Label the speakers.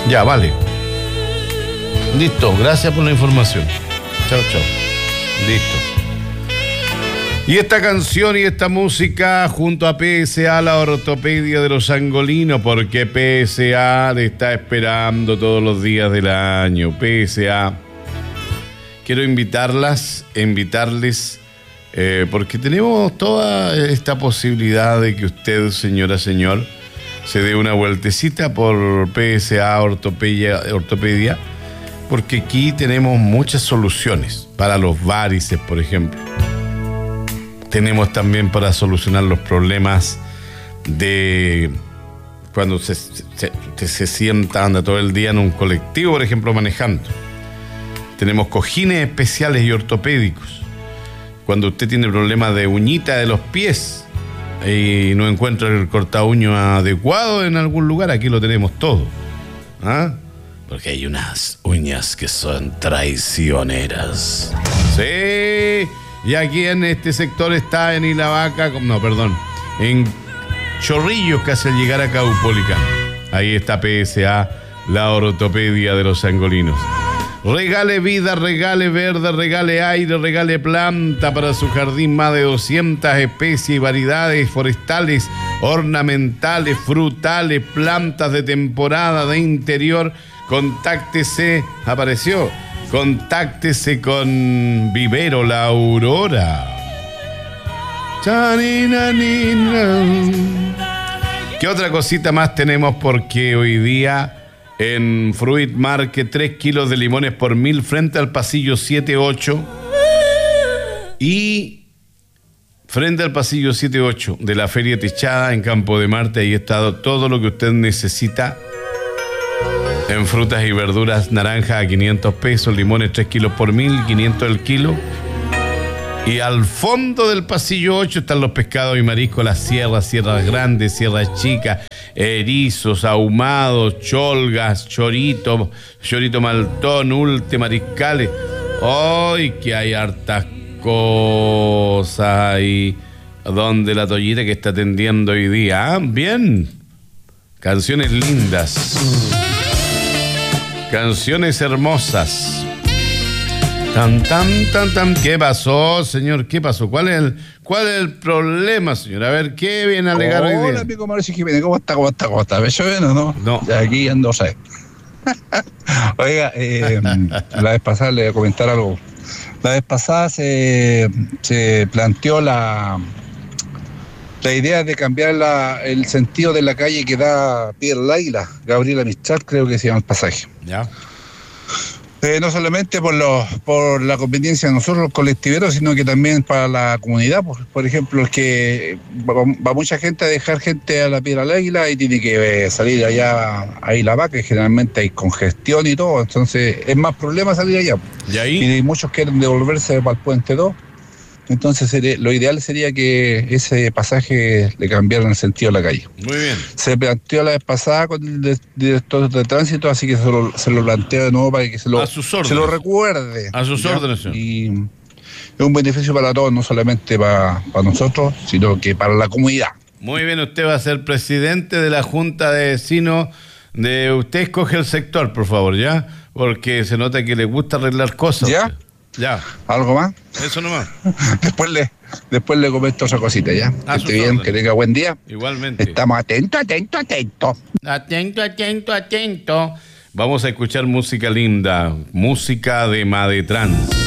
Speaker 1: Ya, vale. Listo, gracias por la información. Chao, chao. Listo. Y esta canción y esta música junto a PSA, la ortopedia de los angolinos, porque PSA te está esperando todos los días del año. PSA, quiero invitarles, porque tenemos toda esta posibilidad de que usted, señora, señor, se dé una vueltecita por PSA ortopedia, porque aquí tenemos muchas soluciones para los varices, por ejemplo. Tenemos también para solucionar los problemas de cuando se sienta, anda todo el día en un colectivo, por ejemplo, manejando. Tenemos cojines especiales y ortopédicos. Cuando usted tiene problemas de uñita de los pies y no encuentra el corta uña adecuado en algún lugar, aquí lo tenemos todo. ¿Ah? Porque hay unas uñas que son traicioneras. Sí. Y aquí en este sector está en en Chorrillos, casi al llegar a Caupolicán. Ahí está PSA, la ortopedia de los angolinos. Regale vida, regale verde, regale aire, regale planta para su jardín. Más de 200 especies y variedades forestales, ornamentales, frutales, plantas de temporada, de interior. Contáctese, apareció. Contáctese con Vivero La Aurora. ¿Qué otra cosita más tenemos? Porque hoy día en Fruit Market 3 kilos de limones por 1.000 frente al pasillo 7-8. Y frente al pasillo 7-8 de la Feria Techada en Campo de Marte, ahí está todo lo que usted necesita. En frutas y verduras, naranja a 500 pesos, limones 3 kilos por 1.000, 500 el kilo. Y al fondo del pasillo 8 están los pescados y mariscos, las sierras grandes, sierras chicas, erizos, ahumados, cholgas, chorito maltón, ulte, mariscales. ¡Ay, que hay hartas cosas ahí! Donde la tollita que está atendiendo hoy día. ¿Ah? Bien. Canciones lindas. Canciones hermosas. Tan. ¿Qué pasó, señor? ¿Qué pasó? ¿Cuál es el problema, señor? A ver, ¿qué viene a alegar hoy día?
Speaker 2: Hola, amigo Mauricio Jiménez, ¿cómo está? ¿Me llueve o no?
Speaker 1: No.
Speaker 2: De aquí ando, sé. Oiga, la vez pasada le voy a comentar algo. La vez pasada se planteó la idea de cambiar el sentido de la calle que da Piedra del Águila, Gabriela Mistral, creo que se llama el pasaje.
Speaker 1: Ya.
Speaker 2: No solamente por la conveniencia de nosotros los colectiveros, sino que también para la comunidad. Por ejemplo, es que va mucha gente a dejar gente a la Piedra del Águila y tiene que salir allá a Isla Vaca, que generalmente hay congestión y todo, entonces es más problema salir allá.
Speaker 1: ¿Y ahí?
Speaker 2: Y muchos quieren devolverse para el Puente 2. Entonces lo ideal sería que ese pasaje le cambiaran el sentido de la calle.
Speaker 1: Muy bien.
Speaker 2: Se planteó la vez pasada con el director de tránsito, así que se lo planteo de nuevo para que se lo recuerde.
Speaker 1: A sus órdenes, señor.
Speaker 2: Y es un beneficio para todos, no solamente para nosotros, sino que para la comunidad.
Speaker 1: Muy bien, usted va a ser presidente de la Junta de Vecinos. Usted escoge el sector, por favor, ¿ya? Porque se nota que le gusta arreglar cosas.
Speaker 2: ¿Ya?
Speaker 1: Ya.
Speaker 2: ¿Algo más?
Speaker 1: Eso nomás.
Speaker 2: Después le comento otra cosita, ¿ya? Que esté bien, que tenga buen día.
Speaker 1: Igualmente.
Speaker 2: Estamos atentos.
Speaker 1: Atento. Vamos a escuchar música linda, música de Madetrans.